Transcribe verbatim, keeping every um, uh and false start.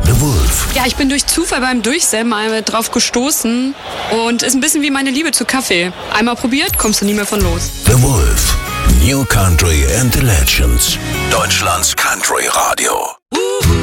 The Wolf. Ja, ich bin durch Zufall beim Durchsämmen einmal drauf gestoßen und ist ein bisschen wie meine Liebe zu Kaffee. Einmal probiert, kommst du nie mehr von los. The Wolf. New Country and the Legends. Deutschlands Country Radio.